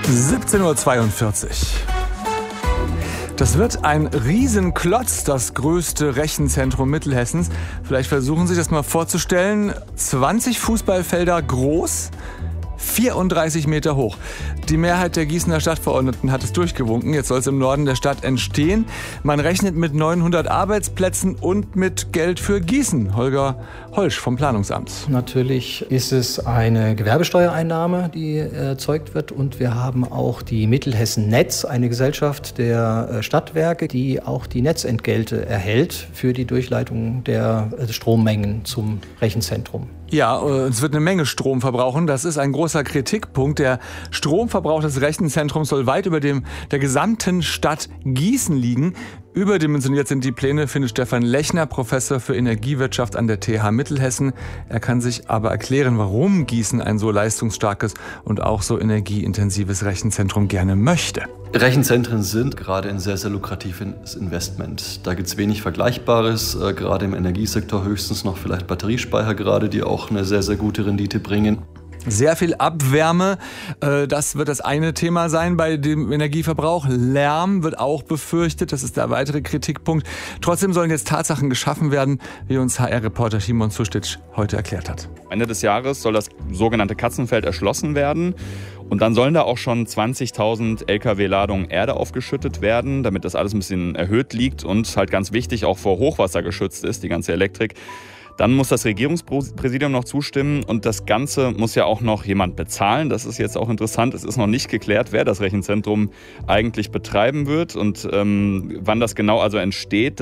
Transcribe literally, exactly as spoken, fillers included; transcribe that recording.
siebzehn Uhr zweiundvierzig. Das wird ein Riesenklotz, das größte Rechenzentrum Mittelhessens. Vielleicht versuchen Sie sich das mal vorzustellen. zwanzig Fußballfelder groß, vierunddreißig Meter hoch. Die Mehrheit der Gießener Stadtverordneten hat es durchgewunken. Jetzt soll es im Norden der Stadt entstehen. Man rechnet mit neunhundert Arbeitsplätzen und mit Geld für Gießen. Holger Holsch vom Planungsamt. Natürlich ist es eine Gewerbesteuereinnahme, die erzeugt wird. Und wir haben auch die Mittelhessen Netz, eine Gesellschaft der Stadtwerke, die auch die Netzentgelte erhält für die Durchleitung der Strommengen zum Rechenzentrum. Ja, es wird eine Menge Strom verbrauchen. Das ist ein großer Kritikpunkt. Der Stromverbrauch des Rechenzentrums soll weit über dem der gesamten Stadt Gießen liegen. Überdimensioniert sind die Pläne, findet Stefan Lechner, Professor für Energiewirtschaft an der T H Mittelhessen. Er kann sich aber erklären, warum Gießen ein so leistungsstarkes und auch so energieintensives Rechenzentrum gerne möchte. Rechenzentren sind gerade ein sehr, sehr lukratives Investment. Da gibt es wenig Vergleichbares, äh, gerade im Energiesektor höchstens noch vielleicht Batteriespeicher gerade, die auch eine sehr, sehr gute Rendite bringen. Sehr viel Abwärme, das wird das eine Thema sein bei dem Energieverbrauch. Lärm wird auch befürchtet, das ist der weitere Kritikpunkt. Trotzdem sollen jetzt Tatsachen geschaffen werden, wie uns H R-Reporter Simon Zustic heute erklärt hat. Ende des Jahres soll das sogenannte Katzenfeld erschlossen werden. Und dann sollen da auch schon zwanzigtausend L K W-Ladungen Erde aufgeschüttet werden, damit das alles ein bisschen erhöht liegt und halt ganz wichtig auch vor Hochwasser geschützt ist, die ganze Elektrik. Dann muss das Regierungspräsidium noch zustimmen und das Ganze muss ja auch noch jemand bezahlen. Das ist jetzt auch interessant. Es ist noch nicht geklärt, wer das Rechenzentrum eigentlich betreiben wird und ähm, wann das genau also entsteht.